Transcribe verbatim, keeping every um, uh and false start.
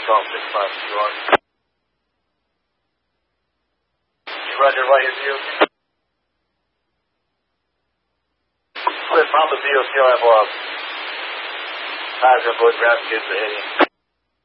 Golf six five two one. Roger, right here, Z O C. Clear, Papa Z O C, I'll have uh, Tiger, boys, grab kids ahead.